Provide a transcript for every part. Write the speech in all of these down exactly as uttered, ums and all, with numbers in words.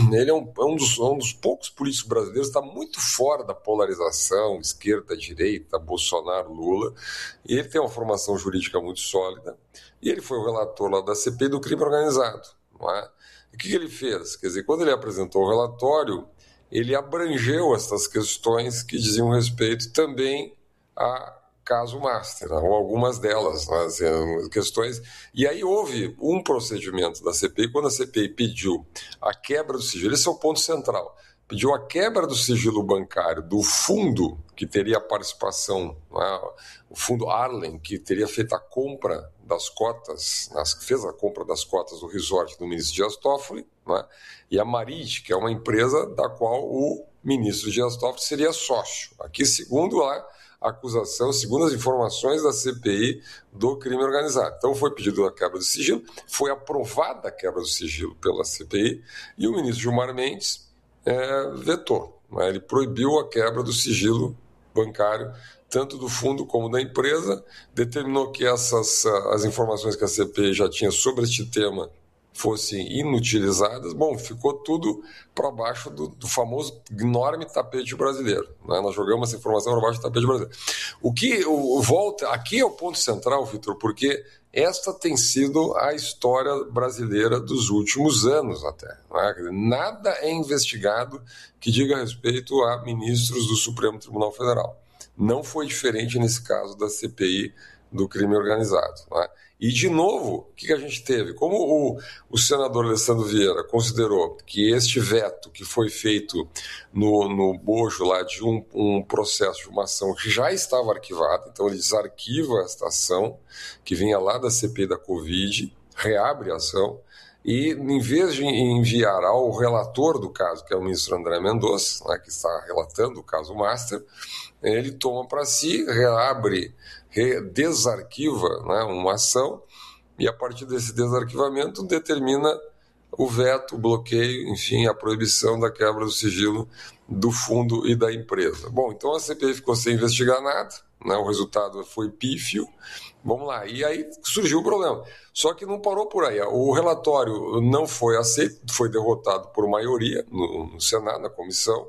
ele é um, é um, dos, um dos poucos políticos brasileiros que está muito fora da polarização, esquerda, direita, Bolsonaro, Lula, e ele tem uma formação jurídica muito sólida, e ele foi o relator lá da C P I do crime organizado, não é? E o que, que ele fez? Quer dizer, quando ele apresentou o relatório, ele abrangeu essas questões que diziam respeito também a caso Master, né, ou algumas delas, né, assim, questões. E aí houve um procedimento da C P I, quando a C P I pediu a quebra do sigilo, esse é o ponto central, pediu a quebra do sigilo bancário do fundo que teria a participação, né, o fundo Arlen, que teria feito a compra das cotas, nas, fez a compra das cotas do resort do ministro Dias Toffoli, né, e a Marit, que é uma empresa da qual o ministro Dias Toffoli seria sócio. Aqui, segundo a acusação, segundo as informações da C P I do crime organizado. Então foi pedido a quebra do sigilo, foi aprovada a quebra do sigilo pela C P I e o ministro Gilmar Mendes é, vetou, né? Ele proibiu a quebra do sigilo bancário, tanto do fundo como da empresa, determinou que essas as informações que a C P I já tinha sobre este tema fossem inutilizadas. Bom, ficou tudo para baixo do, do famoso enorme tapete brasileiro, né? Nós jogamos essa informação para baixo do tapete brasileiro. O que o, o volta, aqui é o ponto central, Vitor, porque esta tem sido a história brasileira dos últimos anos até, né? Nada é investigado que diga respeito a ministros do Supremo Tribunal Federal. Não foi diferente nesse caso da C P I do crime organizado, né? E, de novo, o que a gente teve? Como o, o senador Alessandro Vieira considerou que este veto que foi feito no, no bojo lá de um, um processo de uma ação que já estava arquivada, então ele desarquiva esta ação, que vinha lá da C P I da Covid, reabre a ação, e em vez de enviar ao relator do caso, que é o ministro André Mendonça, né, que está relatando o caso Master, ele toma para si, reabre, desarquiva, né, uma ação, e a partir desse desarquivamento determina o veto, o bloqueio, enfim, a proibição da quebra do sigilo do fundo e da empresa. Bom, então a C P I ficou sem investigar nada, né, o resultado foi pífio. Vamos lá, e aí surgiu o problema. Só que não parou por aí. O relatório não foi aceito, foi derrotado por maioria no, no Senado, na comissão.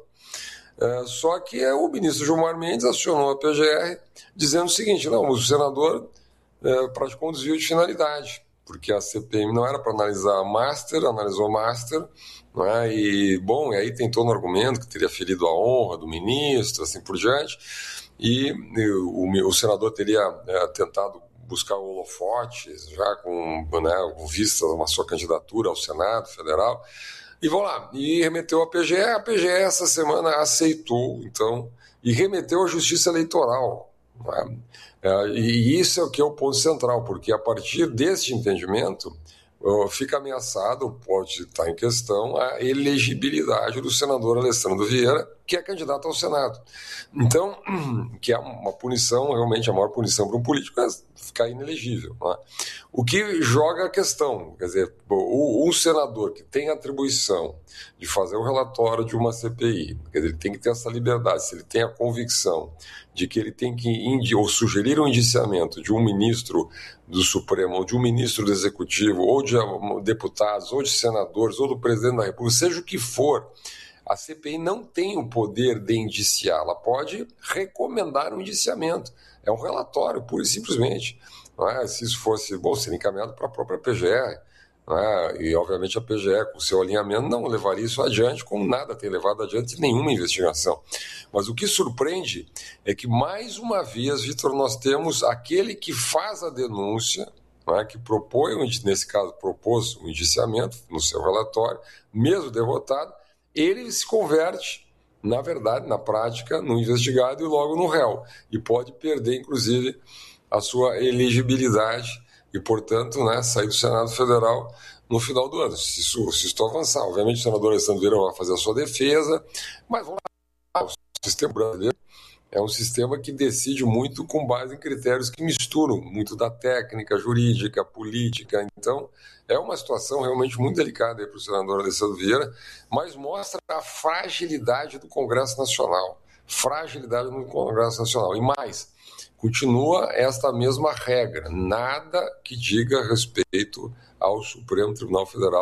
É, só que é, o ministro Gilmar Mendes acionou a P G R dizendo o seguinte: não, o senador é, praticou um desvio de finalidade, porque a C P M não era para analisar a Master, analisou Master, né, e, bom, e aí tem todo um argumento que teria ferido a honra do ministro, assim por diante, e, e o, o senador teria é, tentado buscar holofotes, já com, né, com vista a uma sua candidatura ao Senado Federal. E vamos lá, e remeteu à P G E, a P G E essa semana aceitou, então, e remeteu à Justiça Eleitoral, né? É, e isso é o que é o ponto central, porque a partir deste entendimento fica ameaçado, pode estar em questão, a elegibilidade do senador Alessandro Vieira, que é candidato ao Senado. Então, que é uma punição, realmente a maior punição para um político é ficar inelegível, né? O que joga a questão, quer dizer, o, um senador que tem atribuição de fazer o relatório de uma C P I, quer dizer, ele tem que ter essa liberdade, se ele tem a convicção de que ele tem que indi- ou sugerir um indiciamento de um ministro do Supremo, ou de um ministro do Executivo, ou de deputados, ou de senadores, ou do presidente da República, seja o que for, a C P I não tem o poder de indiciar, ela pode recomendar um indiciamento. É um relatório, pura e simplesmente. Não é? Se isso fosse, bom, seria encaminhado para a própria P G R, não é? E obviamente a P G R, com seu alinhamento, não levaria isso adiante, como nada tem levado adiante nenhuma investigação. Mas o que surpreende é que, mais uma vez, Vitor, nós temos aquele que faz a denúncia, não é? Que propõe, nesse caso, propôs o indiciamento no seu relatório, mesmo derrotado, ele se converte, na verdade, na prática, no investigado e logo no réu. E pode perder, inclusive, a sua elegibilidade e, portanto, né, sair do Senado Federal no final do ano, se isso, se isso avançar. Obviamente, o senador Alessandro Vieira vai fazer a sua defesa, mas vamos lá, o sistema brasileiro é um sistema que decide muito com base em critérios que misturam muito da técnica, jurídica, política. Então, é uma situação realmente muito delicada para o senador Alessandro Vieira, mas mostra a fragilidade do Congresso Nacional. Fragilidade no Congresso Nacional. E mais, continua esta mesma regra, nada que diga respeito ao Supremo Tribunal Federal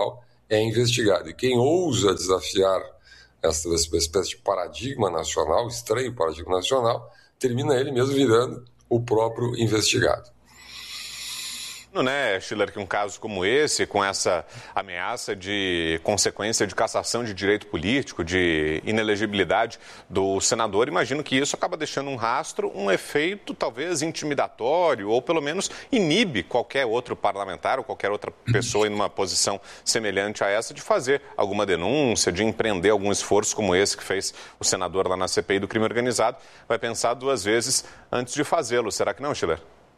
é investigado. E quem ousa desafiar essa espécie de paradigma nacional, estranho paradigma nacional, termina ele mesmo virando o próprio investigado. Né, Schiller, que um caso como esse, com essa ameaça de consequência de cassação de direito político, de inelegibilidade do senador, imagino que isso acaba deixando um rastro, um efeito talvez intimidatório, ou pelo menos inibe qualquer outro parlamentar ou qualquer outra pessoa em uma posição semelhante a essa de fazer alguma denúncia, de empreender algum esforço como esse que fez o senador lá na C P I do crime organizado. Vai pensar duas vezes antes de fazê-lo. Será que não, Schiller?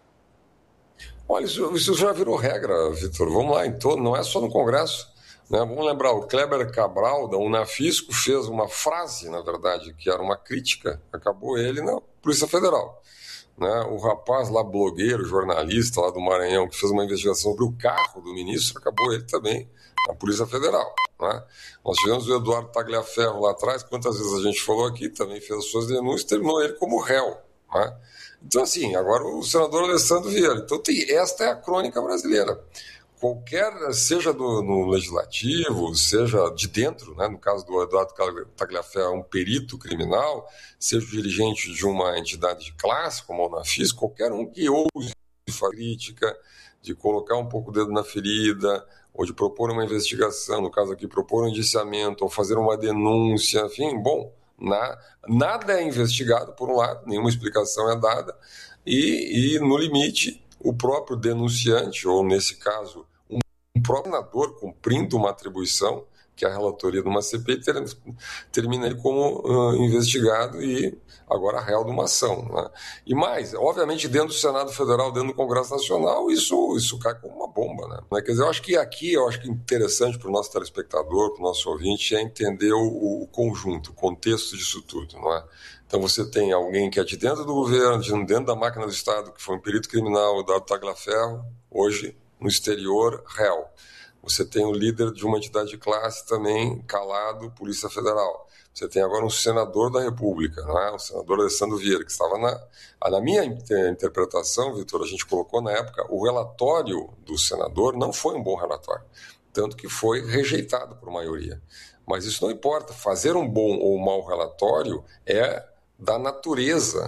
Olha, isso, isso já virou regra, Vitor. Vamos lá, em todo, não é só no Congresso. Né? Vamos lembrar, o Kleber Cabral, da Unafisco, fez uma frase, na verdade, que era uma crítica. Acabou ele na Polícia Federal. Né? O rapaz lá, blogueiro, jornalista lá do Maranhão, que fez uma investigação sobre o carro do ministro, acabou ele também na Polícia Federal. Né? Nós tivemos o Eduardo Tagliaferro lá atrás, quantas vezes a gente falou aqui, também fez suas denúncias, terminou ele como réu. Né? Então, assim, agora o senador Alessandro Vieira. Então, tem, esta é a crônica brasileira. Qualquer, seja do, no legislativo, seja de dentro, né, no caso do Eduardo Tagliaferro, um perito criminal, seja dirigente de uma entidade de classe, como a Unafis, qualquer um que ouse fazer crítica, de colocar um pouco o dedo na ferida, ou de propor uma investigação, no caso aqui, propor um indiciamento, ou fazer uma denúncia, enfim, bom... Na, nada é investigado, por um lado, nenhuma explicação é dada, e, e, no limite, o próprio denunciante, ou nesse caso, um, um próprio senador cumprindo uma atribuição, que é a relatoria de uma C P I, ter, termina ele como uh, investigado e agora réu de uma ação. Né? E mais, obviamente, dentro do Senado Federal, dentro do Congresso Nacional, isso, isso cai como uma bomba. Né? Quer dizer, eu acho que aqui, eu acho que interessante para o nosso telespectador, para o nosso ouvinte, é entender o, o conjunto, o contexto disso tudo. Não é? Então você tem alguém que é de dentro do governo, de dentro da máquina do Estado, que foi um perito criminal, o Eduardo Tagliaferro, hoje no exterior, réu. Você tem o líder de uma entidade de classe também, calado, Polícia Federal. Você tem agora um senador da República, não é? O senador Alessandro Vieira, que estava na... Na minha interpretação, Vitor, a gente colocou na época, o relatório do senador não foi um bom relatório, tanto que foi rejeitado por maioria. Mas isso não importa, fazer um bom ou um mau relatório é da natureza.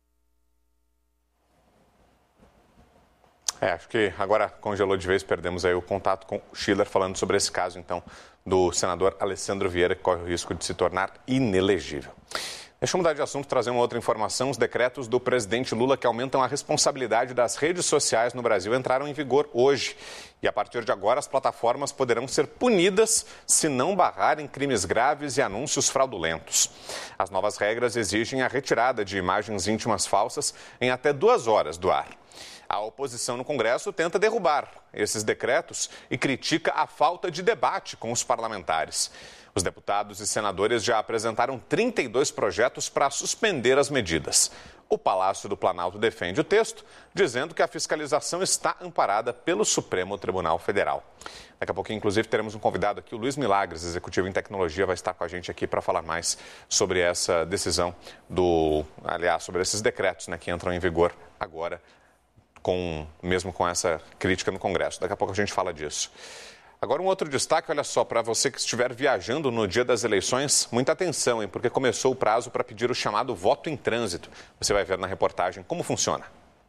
É, acho que agora congelou de vez, perdemos aí o contato com o Schiller falando sobre esse caso, então, do senador Alessandro Vieira, que corre o risco de se tornar inelegível. Deixa eu mudar de assunto, trazer uma outra informação. Os decretos do presidente Lula que aumentam a responsabilidade das redes sociais no Brasil entraram em vigor hoje. E a partir de agora, as plataformas poderão ser punidas se não barrarem crimes graves e anúncios fraudulentos. As novas regras exigem a retirada de imagens íntimas falsas em até duas horas do ar. A oposição no Congresso tenta derrubar esses decretos e critica a falta de debate com os parlamentares. Os deputados e senadores já apresentaram trinta e dois projetos para suspender as medidas. O Palácio do Planalto defende o texto, dizendo que a fiscalização está amparada pelo Supremo Tribunal Federal. Daqui a pouquinho, inclusive, teremos um convidado aqui, o Luiz Milagres, executivo em tecnologia, vai estar com a gente aqui para falar mais sobre essa decisão, do, aliás, sobre esses decretos, né, que entram em vigor agora, com, mesmo com essa crítica no Congresso. Daqui a pouco a gente fala disso. Agora um outro destaque, olha só, para você que estiver viajando no dia das eleições, muita atenção, hein, porque começou o prazo para pedir o chamado voto em trânsito. Você vai ver na reportagem como funciona.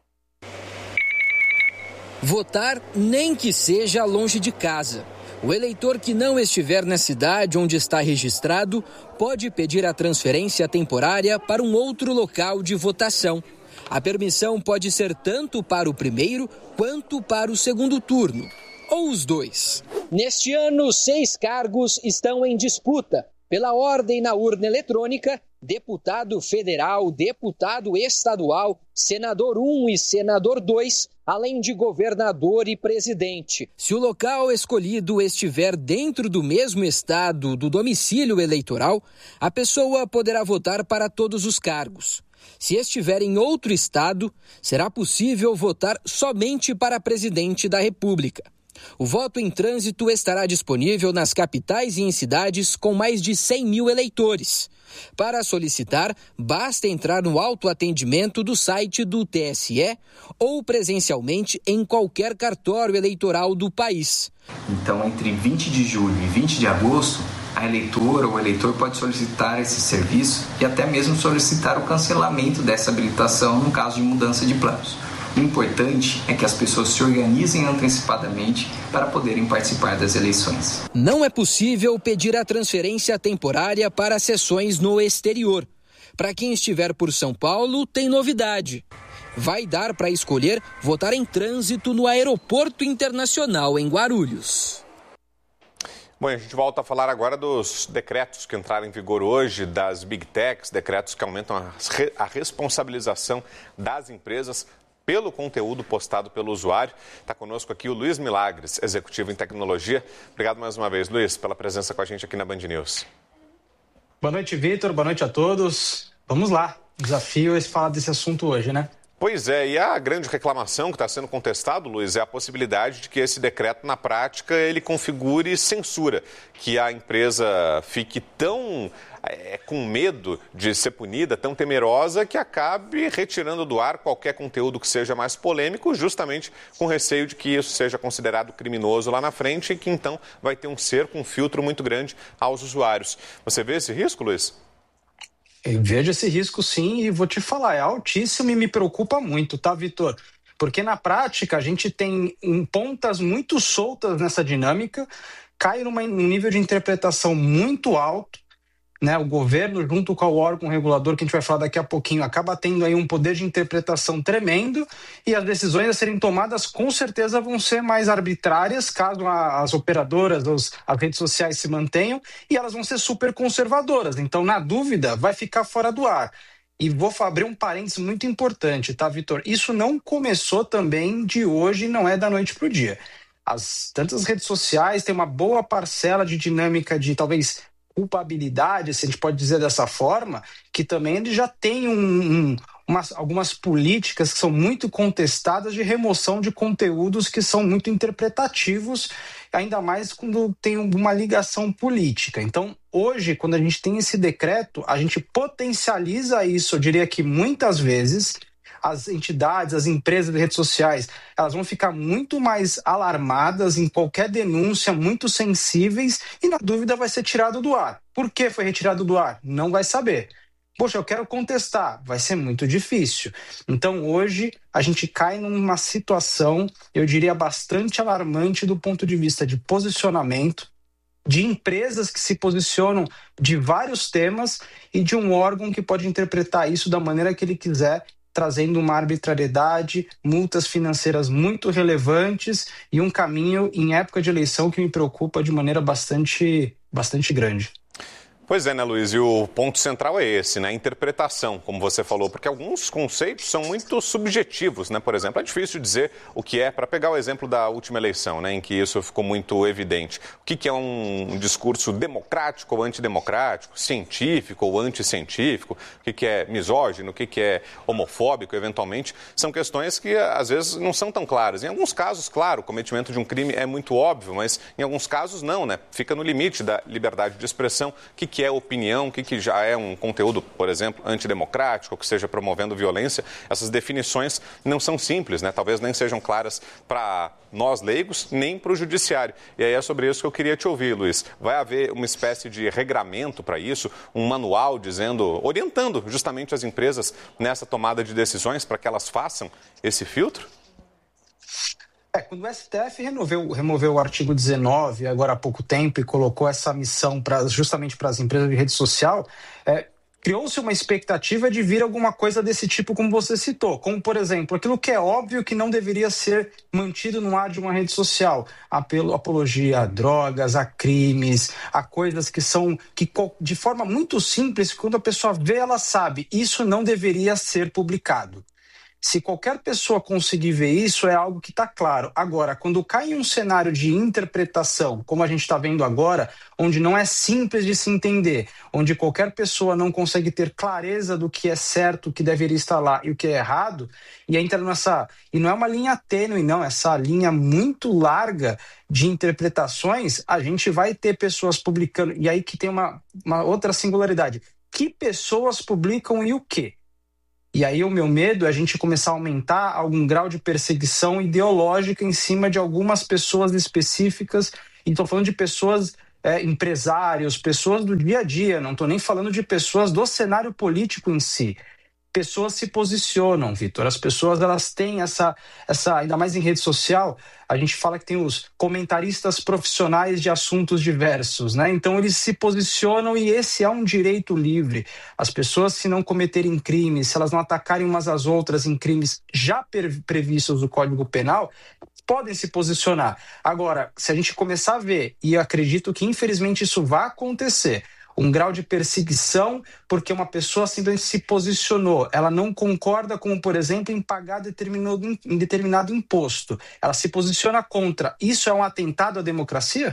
Votar nem que seja longe de casa. O eleitor que não estiver na cidade onde está registrado pode pedir a transferência temporária para um outro local de votação. A permissão pode ser tanto para o primeiro quanto para o segundo turno, ou os dois. Neste ano, seis cargos estão em disputa. Pela ordem na urna eletrônica, deputado federal, deputado estadual, senador um e senador dois, além de governador e presidente. Se o local escolhido estiver dentro do mesmo estado do domicílio eleitoral, a pessoa poderá votar para todos os cargos. Se estiver em outro estado, será possível votar somente para presidente da República. O voto em trânsito estará disponível nas capitais e em cidades com mais de cem mil eleitores. Para solicitar, basta entrar no autoatendimento do site do T S E ou presencialmente em qualquer cartório eleitoral do país. Então, entre vinte de julho e vinte de agosto, a eleitora ou o eleitor pode solicitar esse serviço e até mesmo solicitar o cancelamento dessa habilitação no caso de mudança de planos. O importante é que as pessoas se organizem antecipadamente para poderem participar das eleições. Não é possível pedir a transferência temporária para sessões no exterior. Para quem estiver por São Paulo, tem novidade. Vai dar para escolher votar em trânsito no Aeroporto Internacional em Guarulhos. Bom, a gente volta a falar agora dos decretos que entraram em vigor hoje, das Big Techs, decretos que aumentam a, re- a responsabilização das empresas pelo conteúdo postado pelo usuário. Está conosco aqui o Luiz Milagres, executivo em tecnologia. Obrigado mais uma vez, Luiz, pela presença com a gente aqui na Band News. Boa noite, Vitor. Boa noite a todos. Vamos lá. O desafio é falar desse assunto hoje, né? Pois é, e a grande reclamação que está sendo contestado, Luiz, é a possibilidade de que esse decreto, na prática, ele configure censura, que a empresa fique tão é, com medo de ser punida, tão temerosa, que acabe retirando do ar qualquer conteúdo que seja mais polêmico, justamente com receio de que isso seja considerado criminoso lá na frente e que então vai ter um cerco, um filtro muito grande aos usuários. Você vê esse risco, Luiz? Eu vejo esse risco sim e vou te falar, é altíssimo e me preocupa muito, tá, Vitor? Porque na prática a gente tem pontas muito soltas nessa dinâmica, cai numa, num nível de interpretação muito alto, né? O governo, junto com o órgão regulador, que a gente vai falar daqui a pouquinho, acaba tendo aí um poder de interpretação tremendo e as decisões a serem tomadas com certeza vão ser mais arbitrárias, caso a, as operadoras, os, as redes sociais se mantenham, e elas vão ser super conservadoras. Então, na dúvida, vai ficar fora do ar. E vou abrir um parênteses muito importante, tá, Vitor? Isso não começou também de hoje, não é da noite para o dia. As, tantas redes sociais têm uma boa parcela de dinâmica de, talvez, culpabilidade, se a gente pode dizer dessa forma, que também ele já tem um, um, umas, algumas políticas que são muito contestadas de remoção de conteúdos que são muito interpretativos, ainda mais quando tem uma ligação política. Então, hoje, quando a gente tem esse decreto, a gente potencializa isso, eu diria que muitas vezes as entidades, as empresas de redes sociais, elas vão ficar muito mais alarmadas em qualquer denúncia, muito sensíveis, e na dúvida vai ser tirado do ar. Por que foi retirado do ar? Não vai saber. Poxa, eu quero contestar. Vai ser muito difícil. Então, hoje, a gente cai numa situação, eu diria, bastante alarmante do ponto de vista de posicionamento, de empresas que se posicionam de vários temas e de um órgão que pode interpretar isso da maneira que ele quiser, trazendo uma arbitrariedade, multas financeiras muito relevantes e um caminho em época de eleição que me preocupa de maneira bastante, bastante grande. Pois é, né, Luiz? E o ponto central é esse, né? A interpretação, como você falou, porque alguns conceitos são muito subjetivos, né? Por exemplo, é difícil dizer o que é, para pegar o exemplo da última eleição, né, em que isso ficou muito evidente. O que é um discurso democrático ou antidemocrático, científico ou anticientífico, o que é misógino, o que é homofóbico, eventualmente, são questões que às vezes não são tão claras. Em alguns casos, claro, o cometimento de um crime é muito óbvio, mas em alguns casos não, né? Fica no limite da liberdade de expressão, que que é opinião, o que, que já é um conteúdo, por exemplo, antidemocrático, que esteja promovendo violência. Essas definições não são simples, né? Talvez nem sejam claras para nós leigos, nem para o judiciário. E aí é sobre isso que eu queria te ouvir, Luiz. Vai haver uma espécie de regramento para isso, um manual dizendo, orientando justamente as empresas nessa tomada de decisões para que elas façam esse filtro? É, quando o S T F removeu, removeu o artigo dezenove, agora há pouco tempo, e colocou essa missão pra, justamente para as empresas de rede social, é, criou-se uma expectativa de vir alguma coisa desse tipo, como você citou. Como, por exemplo, aquilo que é óbvio que não deveria ser mantido no ar de uma rede social. Apelo, apologia a drogas, a crimes, a coisas que são, que de forma muito simples, quando a pessoa vê, ela sabe, isso não deveria ser publicado. Se qualquer pessoa conseguir ver isso, é algo que está claro. Agora, quando cai em um cenário de interpretação, como a gente está vendo agora, onde não é simples de se entender, onde qualquer pessoa não consegue ter clareza do que é certo, o que deveria estar lá e o que é errado, e entra nessa... E não é uma linha tênue, não, essa linha muito larga de interpretações, a gente vai ter pessoas publicando... E aí que tem uma, uma outra singularidade. que pessoas publicam e o quê. E aí o meu medo é a gente começar a aumentar algum grau de perseguição ideológica em cima de algumas pessoas específicas. E estou falando de pessoas, é, empresários, pessoas do dia a dia, não estou nem falando de pessoas do cenário político em si. Pessoas se posicionam, Vitor. As pessoas, elas têm essa, essa, ainda mais em rede social, a gente fala que tem os comentaristas profissionais de assuntos diversos, né? Então eles se posicionam e esse é um direito livre. As pessoas, se não cometerem crimes, se elas não atacarem umas às outras em crimes já previstos no Código Penal, podem se posicionar. Agora, se a gente começar a ver, e eu acredito que infelizmente isso vai acontecer, um grau de perseguição porque uma pessoa simplesmente se posicionou. Ela não concorda com, por exemplo, em pagar determinado, em determinado imposto. Ela se posiciona contra. Isso é um atentado à democracia?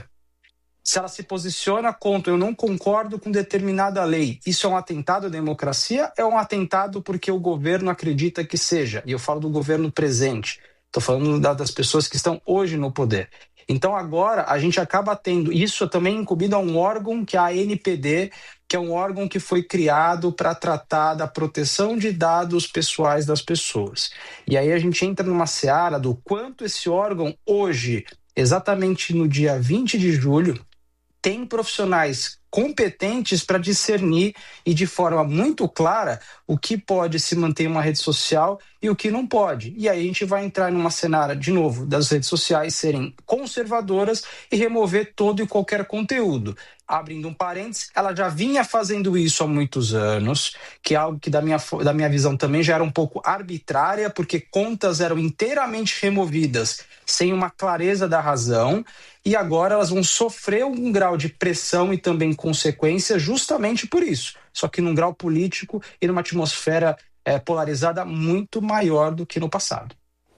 Se ela se posiciona contra, eu não concordo com determinada lei, isso é um atentado à democracia? É um atentado porque o governo acredita que seja? E eu falo do governo presente. Estou falando das pessoas que estão hoje no poder. Então agora a gente acaba tendo isso também incumbido a um órgão que é a A N P D, que é um órgão que foi criado para tratar da proteção de dados pessoais das pessoas. E aí a gente entra numa seara do quanto esse órgão hoje, exatamente no dia vinte de julho, tem profissionais competentes para discernir e de forma muito clara o que pode se manter em uma rede social e o que não pode. E aí a gente vai entrar numa cenária, de novo, das redes sociais serem conservadoras e remover todo e qualquer conteúdo. Abrindo um parênteses, ela já vinha fazendo isso há muitos anos, que é algo que da minha, da minha visão também já era um pouco arbitrária, porque contas eram inteiramente removidas sem uma clareza da razão, e agora elas vão sofrer um grau de pressão e também consequência justamente por isso, só que num grau político e numa atmosfera é, polarizada muito maior do que no passado.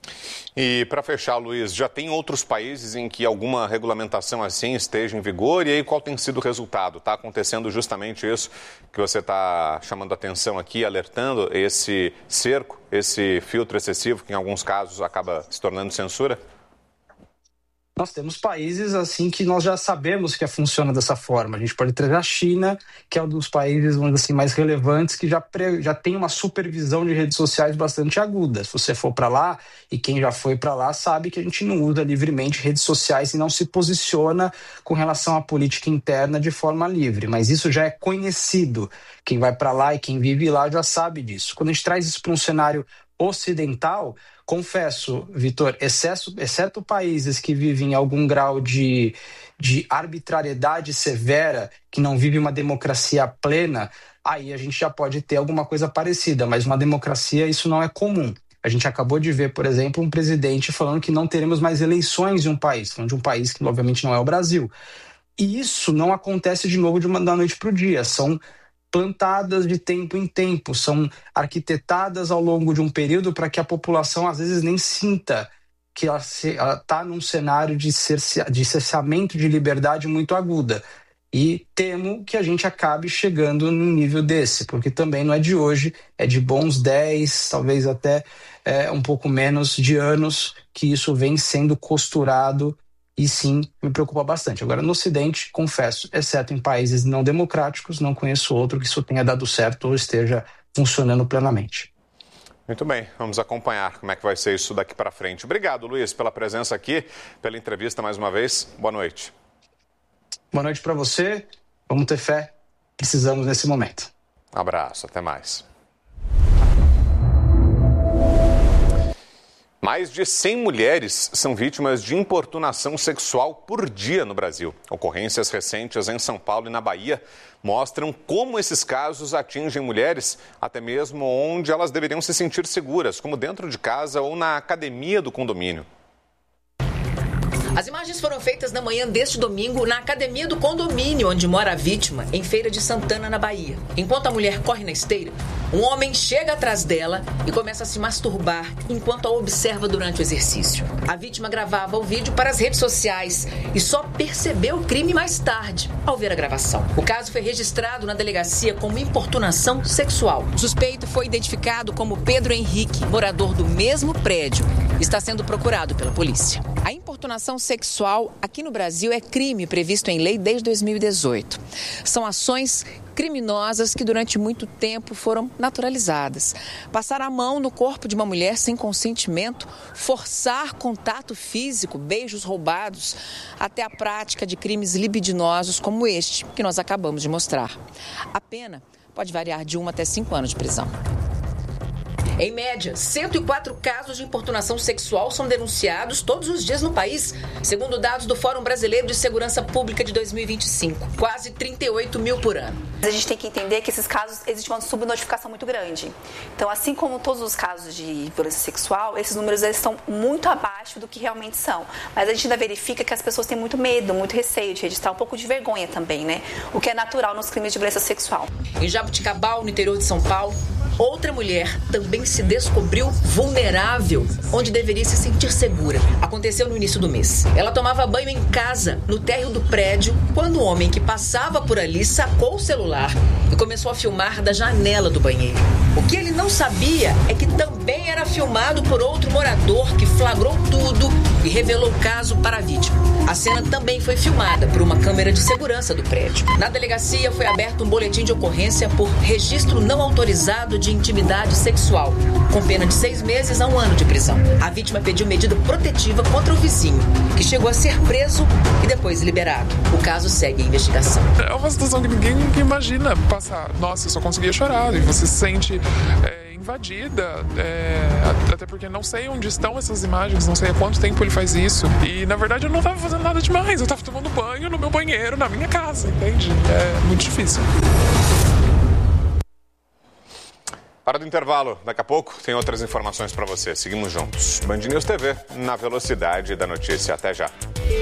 E para fechar, Luiz, já tem outros países em que alguma regulamentação assim esteja em vigor? E aí qual tem sido o resultado? Está acontecendo justamente isso que você está chamando a atenção aqui, alertando esse cerco, esse filtro excessivo que em alguns casos acaba se tornando censura? Nós temos países assim que nós já sabemos que funciona dessa forma. A gente pode trazer a China, que é um dos países vamos dizer assim, mais relevantes, que já, pre... já tem uma supervisão de redes sociais bastante aguda. Se você for para lá, e quem já foi para lá sabe que a gente não usa livremente redes sociais e não se posiciona com relação à política interna de forma livre. Mas isso já é conhecido. Quem vai para lá e quem vive lá já sabe disso. Quando a gente traz isso para um cenário ocidental, confesso, Vitor, excesso, exceto países que vivem em algum grau de, de arbitrariedade severa, que não vive uma democracia plena, aí a gente já pode ter alguma coisa parecida, mas uma democracia isso não é comum. A gente acabou de ver, por exemplo, um presidente falando que não teremos mais eleições em um país, falando de um país que obviamente não é o Brasil. E isso não acontece de novo de uma da noite para o dia, são plantadas de tempo em tempo, são arquitetadas ao longo de um período para que a população às vezes nem sinta que ela está num cenário de, cerce, de cerceamento de liberdade muito aguda. E temo que a gente acabe chegando num nível desse, porque também não é de hoje, é de bons dez, talvez até é, um pouco menos de anos que isso vem sendo costurado. E sim, me preocupa bastante. Agora, no Ocidente, confesso, exceto em países não democráticos, não conheço outro que isso tenha dado certo ou esteja funcionando plenamente. Muito bem, vamos acompanhar como é que vai ser isso daqui para frente. Obrigado, Luiz, pela presença aqui, pela entrevista mais uma vez. Boa noite. Boa noite para você. Vamos ter fé. Precisamos nesse momento. Abraço, até mais. Mais de cem mulheres são vítimas de importunação sexual por dia no Brasil. Ocorrências recentes em São Paulo e na Bahia mostram como esses casos atingem mulheres, até mesmo onde elas deveriam se sentir seguras, como dentro de casa ou na academia do condomínio. As imagens foram feitas na manhã deste domingo na academia do condomínio onde mora a vítima, em Feira de Santana, na Bahia. Enquanto a mulher corre na esteira, um homem chega atrás dela e começa a se masturbar enquanto a observa durante o exercício. A vítima gravava o vídeo para as redes sociais e só percebeu o crime mais tarde, ao ver a gravação. O caso foi registrado na delegacia como importunação sexual. O suspeito foi identificado como Pedro Henrique, morador do mesmo prédio. Está sendo procurado pela polícia. A importunação sexual aqui no Brasil é crime previsto em lei desde dois mil e dezoito. São ações criminosas que durante muito tempo foram naturalizadas. Passar a mão no corpo de uma mulher sem consentimento, forçar contato físico, beijos roubados, até a prática de crimes libidinosos como este que nós acabamos de mostrar. A pena pode variar de um até cinco anos de prisão. Em média, cento e quatro casos de importunação sexual são denunciados todos os dias no país, segundo dados do Fórum Brasileiro de Segurança Pública de dois mil e vinte e cinco. Quase trinta e oito mil por ano. A gente tem que entender que esses casos existe uma subnotificação muito grande. Então, assim como todos os casos de violência sexual, esses números eles estão muito abaixo do que realmente são. Mas a gente ainda verifica que as pessoas têm muito medo, muito receio de registrar, um pouco de vergonha também, né? O que é natural nos crimes de violência sexual. Em Jabuticabal, no interior de São Paulo, outra mulher também se descobriu vulnerável, onde deveria se sentir segura. Aconteceu no início do mês. Ela tomava banho em casa, no térreo do prédio, quando um homem que passava por ali sacou o celular e começou a filmar da janela do banheiro. O que ele não sabia é que também era filmado por outro morador que flagrou tudo e revelou o caso para a vítima. A cena também foi filmada por uma câmera de segurança do prédio. Na delegacia foi aberto um boletim de ocorrência por registro não autorizado de intimidade sexual, com pena de seis meses a um ano de prisão. A vítima pediu medida protetiva contra o vizinho, que chegou a ser preso e depois liberado. O caso segue em investigação. É uma situação que ninguém imagina passar. Nossa, eu só conseguia chorar. E você se sente é, invadida. É, até porque não sei onde estão essas imagens, não sei há quanto tempo ele faz isso. E, na verdade, eu não estava fazendo nada demais. Eu estava tomando banho no meu banheiro, na minha casa, entende? É muito difícil. Hora do intervalo. Daqui a pouco tem outras informações para você. Seguimos juntos. Band News T V, na velocidade da notícia. Até já.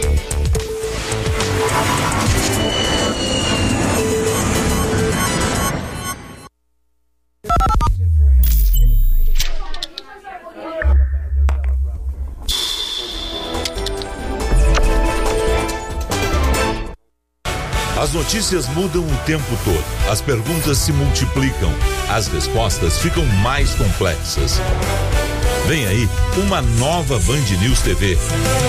As notícias mudam o tempo todo. As perguntas se multiplicam. As respostas ficam mais complexas. Vem aí uma nova Band News T V.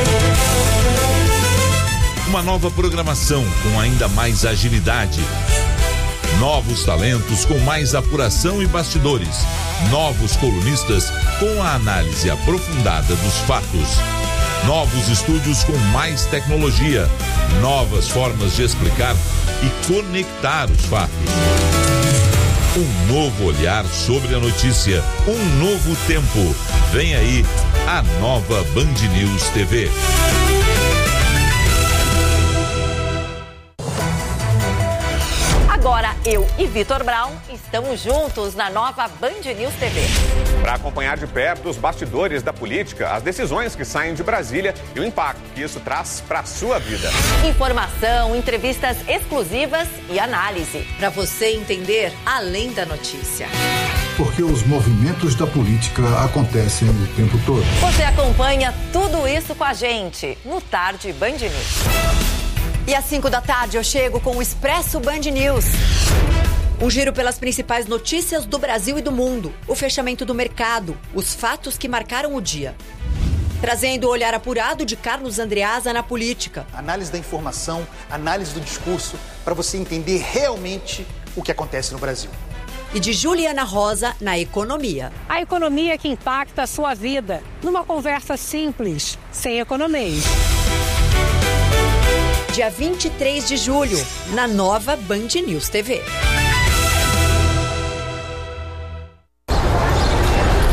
Uma nova programação com ainda mais agilidade. Novos talentos com mais apuração e bastidores. Novos colunistas com a análise aprofundada dos fatos. Novos estúdios com mais tecnologia. Novas formas de explicar e conectar os fatos. Um novo olhar sobre a notícia. Um novo tempo. Vem aí a nova Band News T V. Agora eu e Vitor Brown estamos juntos na nova Band News T V. Para acompanhar de perto os bastidores da política, as decisões que saem de Brasília e o impacto que isso traz para a sua vida. Informação, entrevistas exclusivas e análise. Para você entender além da notícia. Porque os movimentos da política acontecem o tempo todo. Você acompanha tudo isso com a gente no Tarde Band News. E às cinco da tarde eu chego com o Expresso Band News. Um giro pelas principais notícias do Brasil e do mundo. O fechamento do mercado, os fatos que marcaram o dia. Trazendo o olhar apurado de Carlos Andreasa na política. Análise da informação, análise do discurso, para você entender realmente o que acontece no Brasil. E de Juliana Rosa na economia. A economia que impacta a sua vida. Numa conversa simples, sem economês. Dia vinte e três de julho, na nova Band News T V.